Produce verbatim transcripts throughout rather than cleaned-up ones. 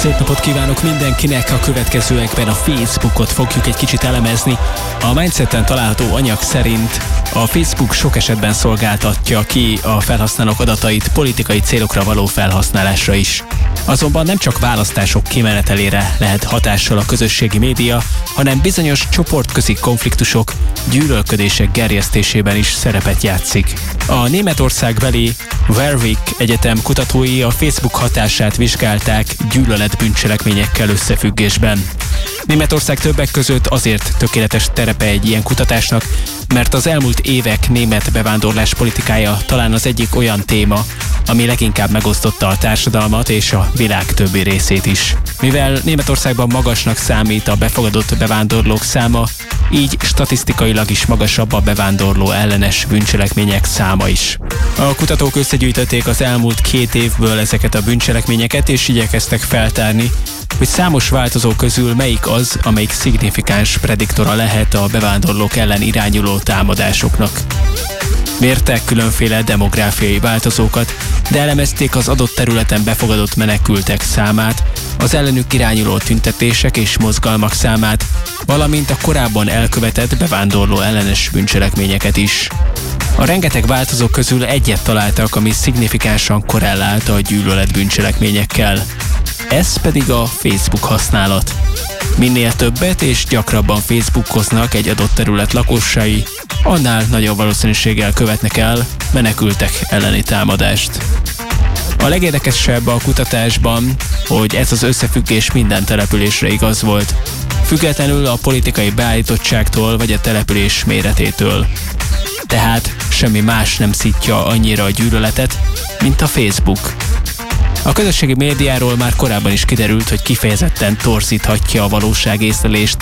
Szép napot kívánok mindenkinek! A következőekben a Facebookot fogjuk egy kicsit elemezni. A Mindseten található anyag szerint a Facebook sok esetben szolgáltatja ki a felhasználók adatait politikai célokra való felhasználásra is. Azonban nem csak választások kimenetelére lehet hatással a közösségi média, hanem bizonyos csoportközi konfliktusok, gyűlölködések gerjesztésében is szerepet játszik. A németországbeli Warwick Egyetem kutatói a Facebook hatását vizsgálták gyűlöletbűncselekményekkel összefüggésben. Németország többek között azért tökéletes terepe egy ilyen kutatásnak, mert az elmúlt évek német bevándorlás politikája talán az egyik olyan téma, ami leginkább megosztotta a társadalmat és a világ többi részét is. Mivel Németországban magasnak számít a befogadott bevándorlók száma, így statisztikailag is magasabb a bevándorló ellenes bűncselekmények száma is. A kutatók összegyűjtötték az elmúlt két évből ezeket a bűncselekményeket, és igyekeztek feltárni, hogy számos változó közül melyik az, amelyik szignifikáns prediktora lehet a bevándorlók ellen irányuló támadásoknak. Mértek különféle demográfiai változókat, de elemezték az adott területen befogadott menekültek számát, az ellenük irányuló tüntetések és mozgalmak számát, valamint a korábban elkövetett bevándorló ellenes bűncselekményeket is. A rengeteg változó közül egyet találtak, ami szignifikánsan korrelált a gyűlölet bűncselekményekkel. Ez pedig a Facebook használat. Minél többet és gyakrabban Facebookoznak egy adott terület lakosai, annál nagyobb valószínűséggel követnek el menekültek elleni támadást. A legérdekesebb a kutatásban, hogy ez az összefüggés minden településre igaz volt, függetlenül a politikai beállítottságtól vagy a település méretétől. Tehát semmi más nem szítja annyira a gyűlöletet, mint a Facebook. A közösségi médiáról már korábban is kiderült, hogy kifejezetten torzíthatja a valóságészlelést.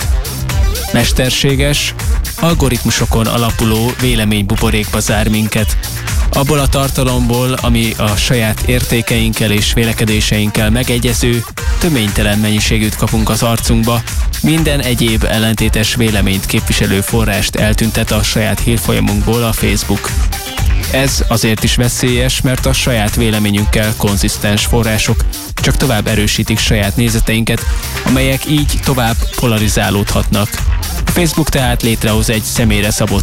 Mesterséges, algoritmusokon alapuló véleménybuborékba zár minket. Abból a tartalomból, ami a saját értékeinkkel és vélekedéseinkkel megegyező, töménytelen mennyiségűt kapunk az arcunkba, minden egyéb ellentétes véleményt képviselő forrást eltüntet a saját hírfolyamunkból a Facebook. Ez azért is veszélyes, mert a saját véleményünkkel konzisztens források csak tovább erősítik saját nézeteinket, amelyek így tovább polarizálódhatnak. A Facebook tehát létrehoz egy személyre szabott